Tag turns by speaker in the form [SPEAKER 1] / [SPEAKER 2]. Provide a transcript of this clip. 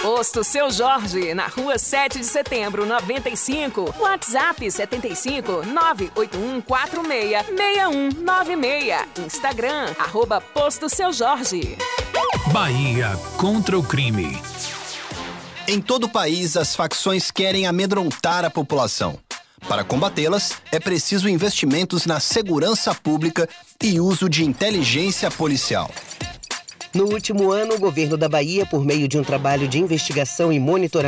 [SPEAKER 1] Posto Seu Jorge, na rua 7 de setembro, 95. WhatsApp 75 98146 6196. Instagram, @Posto Seu Jorge.
[SPEAKER 2] Bahia contra o crime.
[SPEAKER 3] Em todo o país, as facções querem amedrontar a população. Para combatê-las, é preciso investimentos na segurança pública e uso de inteligência policial.
[SPEAKER 4] No último ano, o governo da Bahia, por meio de um trabalho de investigação e monitoramento,